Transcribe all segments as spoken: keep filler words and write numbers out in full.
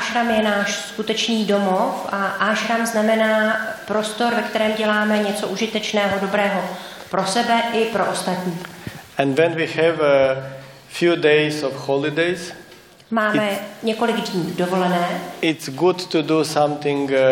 ashram je náš skutečný domov a ashram znamená prostor, ve kterém děláme něco užitečného, dobrého pro sebe i pro ostatní. And when we have a few days of holidays, máme několik dní dovolené. It's good to do something uh,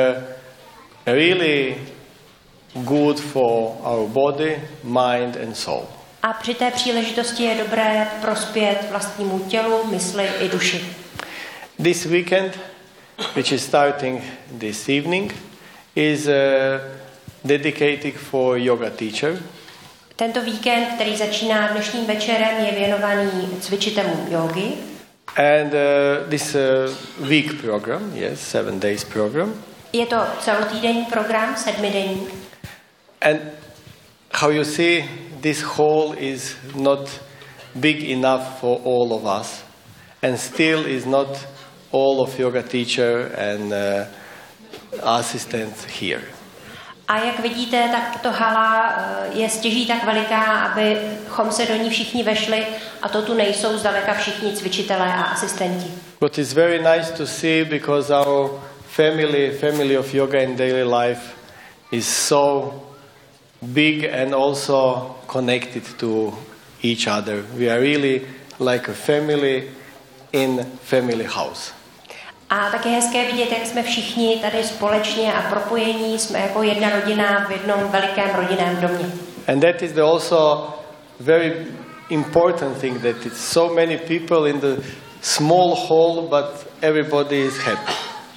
really good for our body, mind and soul. A při té příležitosti je dobré prospět vlastnímu tělu, mysli i duši. This weekend, which is starting this evening, is uh, dedicated for yoga teacher. Tento víkend, který začíná dnešním večerem, je věnovaný cvičitelům jógy. And uh, this uh, week program, yes, seven days program. Je to celotýdenní program, sedmidenní. And how you see, this hall is not big enough for all of us, and still is not all of yoga teacher and uh, assistants here. A jak vidíte, tak to hala je stěží tak veliká, abychom se do ní všichni vešli, a to tu nejsou zdaleka všichni cvičitelé a asistenti. What is very nice to see, because our family, family of yoga in daily life is so big and also connected to each other. We are really like a family in family house. A tak je hezké vidět, jak jsme všichni tady společně a propojení, jsme jako jedna rodina v jednom velikém rodinném domě. And that is the also very important thing, that it's so many people in the small hall, but everybody is happy.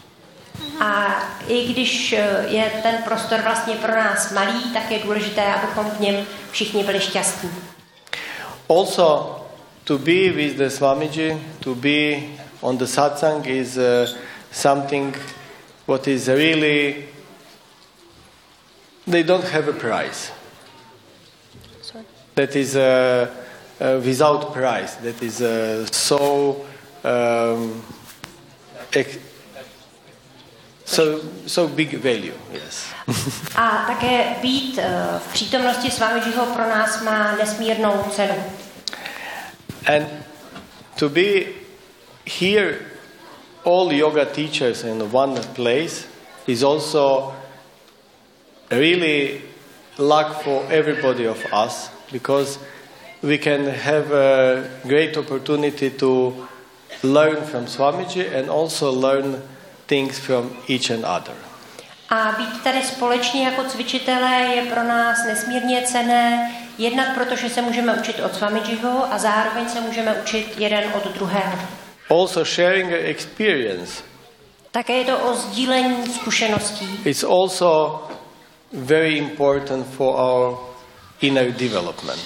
A i když je ten prostor vlastně pro nás malý, tak je důležité, abychom v něm všichni byli šťastní. Also, to be with the Swamiji, to be on the satsang is uh, something what is really, they don't have a price. Sorry. That is uh, uh, without price. That is uh, so um, ex- so so big value. Yes. A také být uh, v přítomnosti Swamijiho pro nás má nesmírnou cenu. And to be here, all yoga teachers in one place is also really luck for everybody of us, because we can have a great opportunity to learn from Swamiji and also learn things from each and other. A být tady společně jako cvičitelé je pro nás nesmírně cenné, jednak protože se můžeme učit od Swamijiho a zároveň se můžeme učit jeden od druhého. Also sharing experience. Také je to o sdílení zkušeností. It's also very important for our inner development.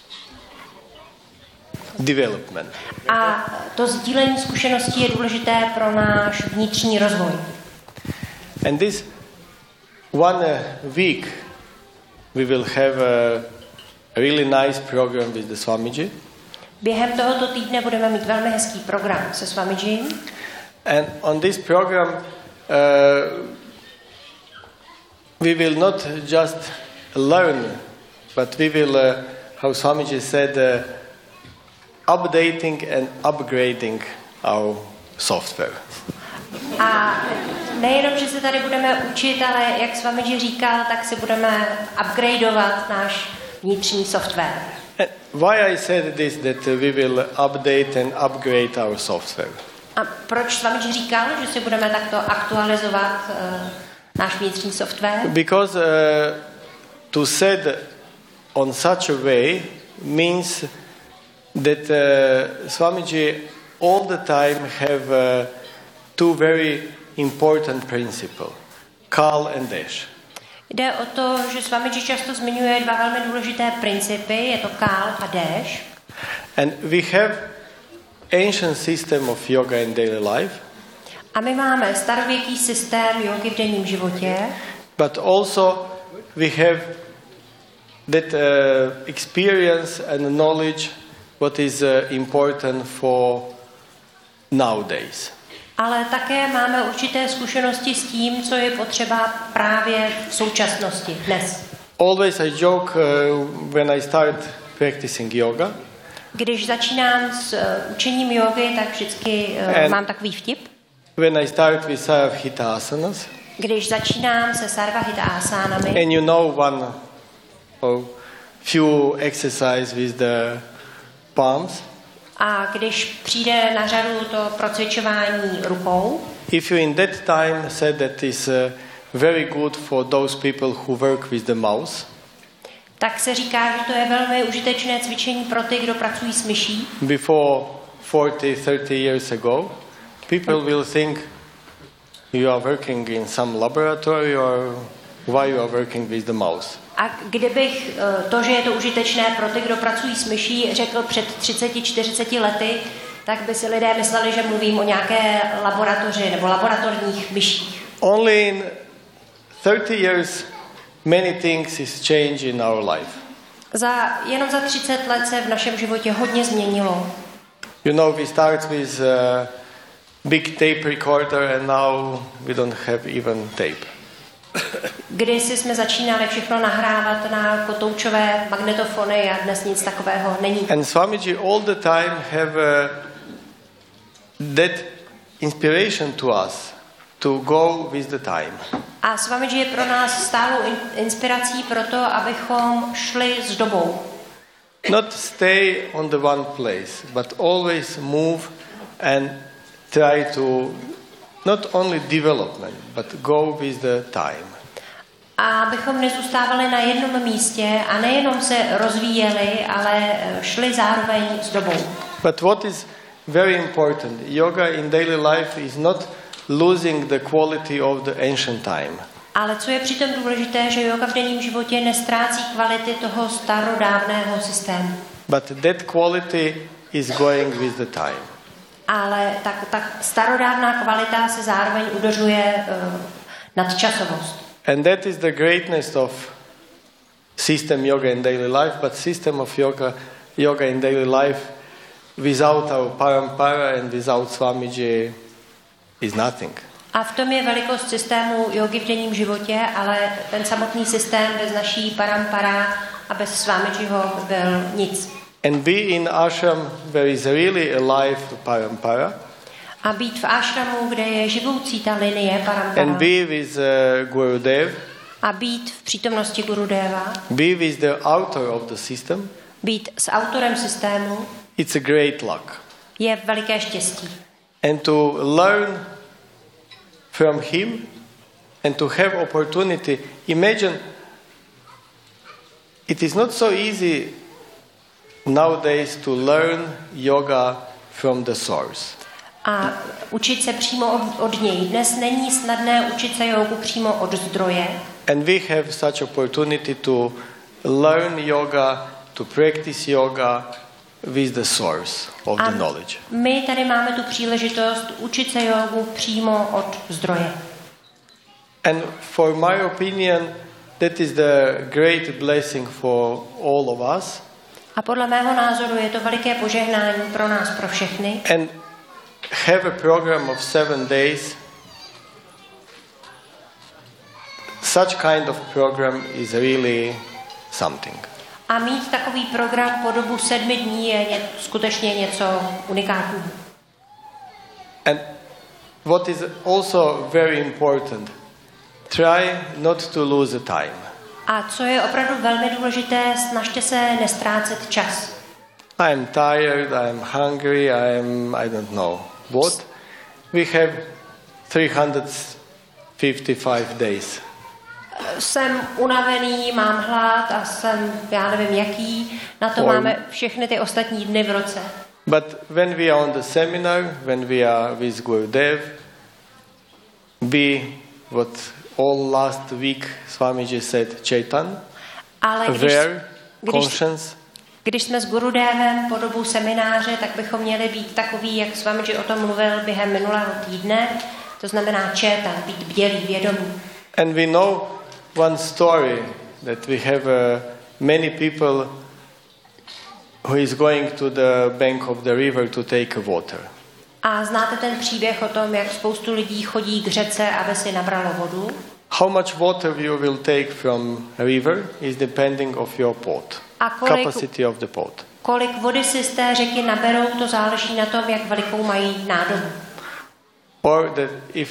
Development. A to sdílení zkušeností je důležité pro náš vnitřní rozvoj. And this one week we will have a really nice program with the Swamiji. Během tohoto týdne budeme mít velmi hezký program se Swamijím. And on this program uh, we will not just learn, but we will, uh, how Swamiji said, uh, updating and upgrading our software. A nejenom, že se tady budeme učit, ale jak Swamiji říkal, tak si budeme upgradeovat náš vnitřní software. And why I said this, that we will update and upgrade our software? A proč Swamiji říkal, že si budeme takto aktualizovat uh, náš vnitřní software? Because uh, to set on such a way means that uh, Swamiji all the time have uh, two very important principles, Kal and Desh. Jde o to, že Swamiji často zmiňuje dva velmi důležité principy, je to Kal a Desh. And we have ancient system of yoga in daily life. A my máme starověký systém jógy v denním životě. But also we have that uh, experience and knowledge what is uh, important for nowadays. Ale také máme určité zkušenosti s tím, co je potřeba právě v současnosti, dnes. Always I joke uh, when I start practicing yoga. Když začínám s uh, učením jógy, tak vždycky uh, And mám takový vtip. when I start with Sarvahita asanas, Když začínám se Sarvahita asánami, and you know one or few exercise with the palms, a když přijde na řadu to procvičování rukou, if you in that time said that is uh, very good for those people who work with the mouse, tak se říká, že to je velmi užitečné cvičení pro ty, kdo pracují s myší. before forty, thirty years ago, people will think you are working in some laboratory or why you are working with the mouse. A kdybych to, že je to užitečné pro ty, kdo pracují s myší, řekl před třiceti, čtyřiceti lety, tak by si lidé mysleli, že mluvím o nějaké laboratoři nebo laboratorních myších. Only in thirty years many things is changed in our life. Za, jenom za třicet let se v našem životě hodně změnilo. You know, we start with a big tape recorder and now we don't have even tape. Kdysi jsme začínali všechno nahrávat na kotoučové magnetofony a dnes nic takového není. And Swamiji all the time have uh, that inspiration to us to go with the time. A Swamiji je pro nás stálou in, inspirací pro to, abychom šli s dobou. Not stay on the one place, but always move and try to not only development, but go with the time. A abychom nezůstávali na jednom místě a nejenom se rozvíjeli, ale šli zároveň s dobou. But what is very important, yoga in daily life is not losing the quality of the ancient time. Ale co je přitom důležité, že yoga v denním životě nestrácí kvality toho starodávného systému. But that quality is going with the time. Ale tak, tak starodávná kvalita se zároveň udržuje uh, nadčasovost. And that is the greatness of system yoga in daily life, but system of yoga, yoga in daily life without our parampara and without Swamiji is nothing. A v tom je velikost systému jogy v denním životě, ale ten samotný systém bez naší parampara a bez Swamijiho byl nic. And be in ashram where is really alive parampara. A být v ashramu, kde je živoucí ta linie parampara. And be with uh, Gurudev. A být v přítomnosti Gurudeva. Be with the author of the system. Být s autorem systému. It's a great luck. Je veliké štěstí. And to learn from him and to have opportunity. Imagine it is not so easy nowadays to learn yoga from the source. A učit se přímo od, od něj. Dnes není snadné učit se jogu přímo od zdroje. And we have such opportunity to learn yoga, to practice yoga with the source of A the knowledge. My tady máme tu příležitost učit se jogu přímo od zdroje. And for my opinion, that is the great blessing for all of us. A podle mého názoru je to veliké požehnání pro nás, pro všechny. And have a program of seven days. Such kind of program is really something. A mít takový program po dobu sedmi dní je ně, skutečně něco unikátního. And what is also very important, try not to lose the time. A co je opravdu velmi důležité, snažte se nestrácet čas. I am tired, I am hungry, I am, I don't know what. We have three hundred fifty-five days. Jsem unavený, mám hlad a jsem, já nevím jaký, na to Or, máme všechny ty ostatní dny v roce. But when we are on the seminar, when we are with Gurudev, be what all last week Swamiji said, Chaitan, Ale když, aware, když, conscience. když jsme s Gurudevem po dobu semináře, tak bychom měli být takový, jak Swamiji o tom mluvil během minulého týdne, to znamená Chaitan, být bdělý, vědomý. And we know one story that we have uh, many people who is going to the bank of the river to take a water. A znáte ten příběh o tom, jak spoustu lidí chodí k řece, aby si nabralo vodu? How much water you will take from a river is depending of your pot, A kolik, capacity of the pot. kolik vody si z té řeky naberou, to záleží na tom, jak velikou mají nádobu. or that if